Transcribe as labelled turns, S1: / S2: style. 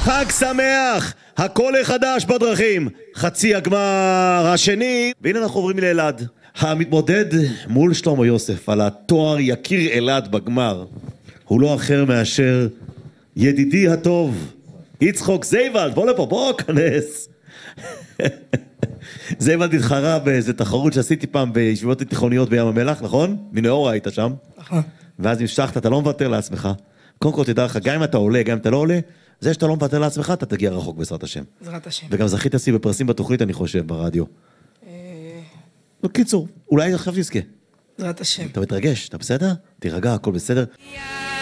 S1: חג שמח, הכל חדש בדרכים, חצי הגמר השני, והנה אנחנו עוברים לאלעד. המתמודד מול שלמה יוסף על התואר יקיר אלעד בגמר הוא לא אחר מאשר ידידי הטוב יצחוק זייבלד. בוא לפה, בוא כנס. זייבלד התחרה באיזה תחרות שעשיתי פעם בישיבות תיכוניות בים המלח, נכון? מנאורה היית שם.
S2: נכון.
S1: ואז המשכת, אתה לא מוותר לעצמך. קודם כל תדע לך, גם אם אתה עולה, גם אם אתה לא עולה, זה שאתה לא מוותר לעצמך, אתה תגיע רחוק בעזרת השם.
S2: בעזרת השם.
S1: וגם זכית אותי בפרסים בתוכנית, אני חושב, ברדיו. בקיצור, אולי עכשיו תזכה.
S2: בעזרת השם.
S1: אתה מתרגש, אתה בסדר? תירגע, הכל בסדר.